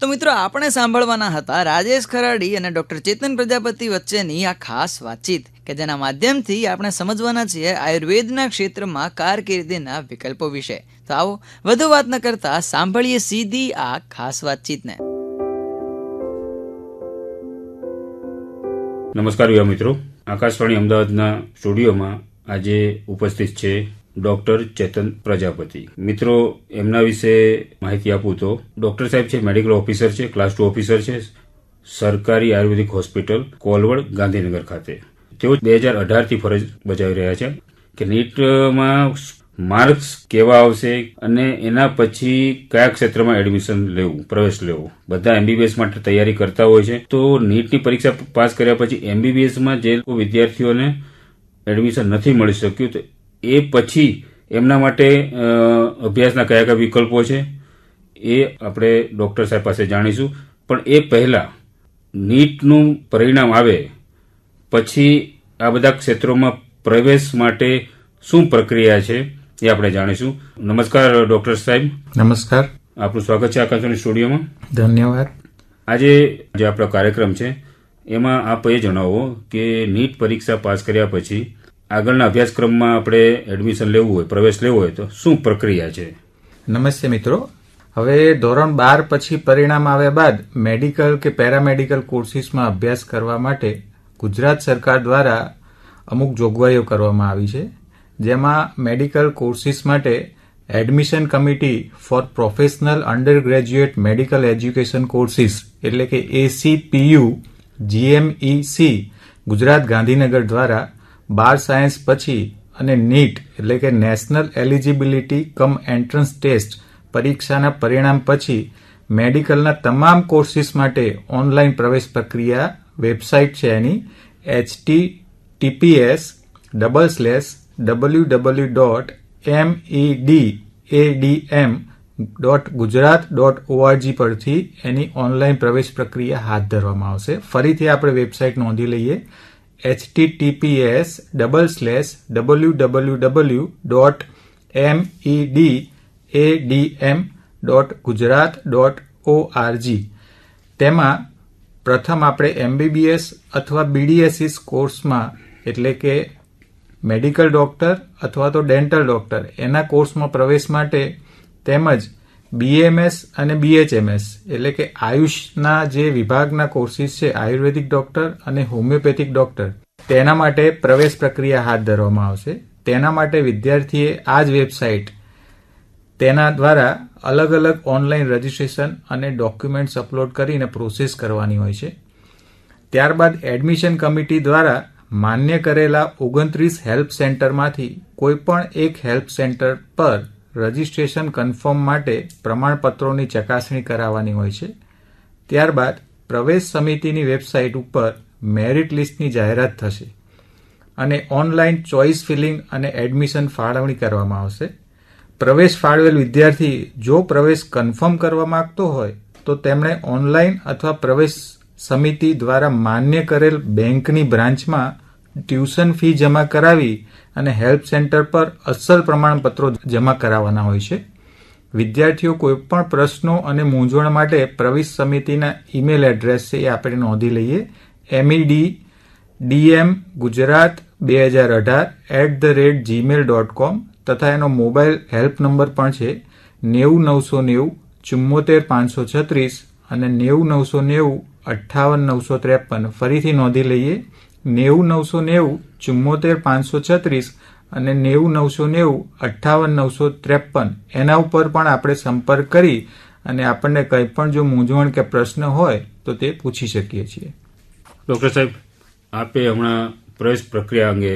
તો મિત્રો, આપણે સાંભળવાના હતા રાજેશ ખરાડી અને ડૉક્ટર ચેતન પ્રજાપતિ વચ્ચેની આ ખાસ વાતચીત કે જેના માધ્યમથી આપણે સમજવાના છીએ આયુર્વેદના ક્ષેત્રમાં કારકિર્દીના વિકલ્પો વિશે. તો આવો વધુ વાત ન કરતા સાંભળીએ સીધી આ ખાસ વાતચીતને. નમસ્કાર યુવા મિત્રો, આકાશવાણી અમદાવાદના સ્ટુડિયોમાં આજે ઉપસ્થિત છે ડોક્ટર ચેતન પ્રજાપતિ. મિત્રો, એમના વિશે માહિતી આપું તો ડોક્ટર સાહેબ છે, મેડિકલ ઓફિસર છે, ક્લાસ 2 ઓફિસર છે, સરકારી આયુર્વેદિક હોસ્પિટલ કોલવડ ગાંધીનગર ખાતે. તેઓ 2018 થી ફરજ બજાવી રહ્યા છે કે નીટમાં માર્ક્સ કેવા આવશે અને એના પછી કયા ક્ષેત્રમાં એડમિશન લેવું, પ્રવેશ લેવો. બધા એમબીબીએસ માટે તૈયારી કરતા હોય છે. તો નીટની પરીક્ષા પાસ કર્યા પછી એમબીબીએસમાં જે વિદ્યાર્થીઓને એડમિશન નથી મળી શક્યું, તો એ પછી એમના માટે અભ્યાસના કયા કયા વિકલ્પો છે એ આપણે ડોક્ટર સાહેબ પાસે જાણીશું. પણ એ પહેલા નીટનું પરિણામ આવે પછી આ બધા ક્ષેત્રોમાં પ્રવેશ માટે શું પ્રક્રિયા છે એ આપણે જાણીશું. નમસ્કાર ડોક્ટર સાહેબ. નમસ્કાર. આપનું સ્વાગત છે આકાશવાણી સ્ટુડિયોમાં. ધન્યવાદ. આજે જે આપણો કાર્યક્રમ છે એમાં આપ એ જણાવો કે નીટ પરીક્ષા પાસ કર્યા પછી આગળના અભ્યાસક્રમમાં આપણે એડમિશન લેવું હોય, પ્રવેશ લેવો હોય તો શું પ્રક્રિયા છે? નમસ્તે મિત્રો. હવે ધોરણ 12 પછી પરિણામ આવ્યા બાદ મેડિકલ કે પેરામેડિકલ કોર્સિસમાં અભ્યાસ કરવા માટે ગુજરાત સરકાર દ્વારા અમુક જોગવાઈઓ કરવામાં આવી છે. જેમાં મેડિકલ કોર્સિસ માટે admission committee four professional under graduate medical education courses એટલે કે ACPU GMEC ગુજરાત ગાંધીનગર દ્વારા 12 સાયન્સ પછી અને નીટ એટલે કે નેશનલ એલિજિબિલિટી કમ એન્ટ્રન્સ ટેસ્ટ પરીક્ષાના પરિણામ પછી મેડિકલના તમામ કોર્સિસ માટે ઓનલાઈન પ્રવેશ પ્રક્રિયા વેબસાઇટ છે એની https://www.medadm.gujarat.org પરથી એની ઓનલાઈન પ્રવેશ પ્રક્રિયા હાથ ધરવામાં આવશે. ફરીથી આપણે વેબસાઇટ નોંધી લઈએ, https://www.medadm.gujarat.org. તેમાં પ્રથમ આપણે MBBS અથવા BDSS કોર્સમાં એટલે કે મેડિકલ ડોક્ટર અથવા તો ડેન્ટલ ડોક્ટર એના કોર્સમાં પ્રવેશ માટે તેમજ BMS અને BHMS એટલે કે આયુષના જે વિભાગના કોર્સિસ છે, આયુર્વેદિક ડોક્ટર અને હોમિયોપેથિક ડોક્ટર, તેના માટે પ્રવેશ પ્રક્રિયા હાથ ધરવામાં આવશે. તેના માટે વિદ્યાર્થીએ આ જ વેબસાઇટ તેના દ્વારા અલગ અલગ ઓનલાઈન રજીસ્ટ્રેશન અને ડોક્યુમેન્ટ્સ અપલોડ કરીને પ્રોસેસ કરવાની હોય છે. ત્યારબાદ એડમિશન કમિટી દ્વારા માન્ય કરેલા 29 હેલ્પ સેન્ટરમાંથી કોઈપણ એક હેલ્પ સેન્ટર પર રજીસ્ટ્રેશન કન્ફર્મ માટે પ્રમાણપત્રોની ચકાસણી કરાવવાની હોય છે. ત્યારબાદ પ્રવેશ સમિતિની વેબસાઇટ ઉપર મેરિટ લિસ્ટની જાહેરાત થશે અને ઓનલાઈન ચોઇસ ફિલિંગ અને એડમિશન ફાળવણી કરવામાં આવશે. પ્રવેશ ફાળવેલ વિદ્યાર્થી જો પ્રવેશ કન્ફર્મ કરવા માંગતો હોય તો તેમણે ઓનલાઈન અથવા પ્રવેશ સમિતિ દ્વારા માન્ય કરેલ બેંકની બ્રાન્ચમાં ટ્યુશન ફી જમા કરાવી અને હેલ્પ સેન્ટર પર અસલ પ્રમાણપત્રો જમા કરાવવાના હોય છે. વિદ્યાર્થીઓ કોઈપણ પ્રશ્નો અને મૂંઝવણ માટે પ્રવેશ સમિતિના ઈમેલ એડ્રેસ છે એ આપણે નોંધી લઈએ, meddm2018@gmail.com તથા એનો મોબાઈલ હેલ્પ નંબર પણ છે 90 990 74 536 અને 90 990 58 953. ફરીથી નોંધી લઈએ, 90 990 74 536 અને 90 990 58 953. એના ઉપર પણ આપણે સંપર્ક કરી અને આપણને કંઈ પણ જો મૂંઝવણ કે પ્રશ્ન હોય તો તે પૂછી શકીએ છીએ. ડોક્ટર સાહેબ, આપે હમણાં પ્રવેશ પ્રક્રિયા અંગે